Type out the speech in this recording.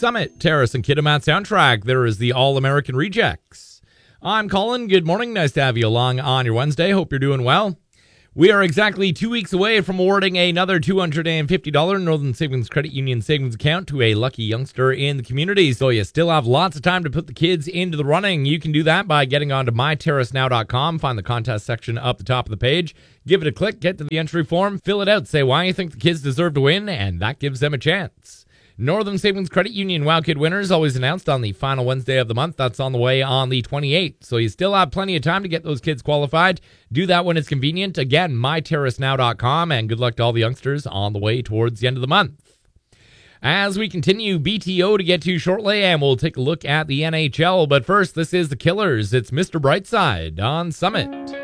Summit Terrace and Kitimat soundtrack. There is the All-American Rejects. I'm Colin. Good morning. Nice to have you along on your Wednesday. Hope you're doing well. We are exactly 2 weeks away from awarding another $250 Northern Savings Credit Union savings account to a lucky youngster in the community. So you still have lots of time to put the kids into the running. You can do that by getting onto myterracenow.com, find the contest section up the top of the page, give it a click, get to the entry form, fill it out, say why you think the kids deserve to win, and that gives them a chance. Northern Savings Credit Union Wow Kid winners always announced on the final Wednesday of the month. That's on the way on the 28th. So you still have plenty of time to get those kids qualified. Do that when it's convenient. Again, myterracenow.com, and good luck to all the youngsters on the way towards the end of the month. As we continue, BTO to get to shortly, and we'll take a look at the NHL. But first, this is the Killers. It's Mr. Brightside on Summit.